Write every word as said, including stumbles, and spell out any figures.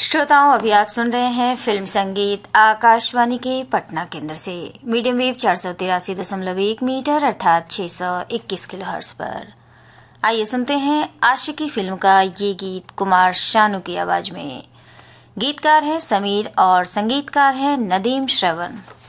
श्रोताओं, अभी आप सुन रहे हैं फिल्म संगीत आकाशवाणी के पटना केंद्र से मीडियम वेव चार सौ तिरासी दशमलव एक मीटर अर्थात छह सौ इक्कीस किलोहर्ट्ज पर। आइए सुनते हैं आशिकी फिल्म का ये गीत कुमार शानू की आवाज में। गीतकार हैं समीर और संगीतकार हैं नदीम श्रवण।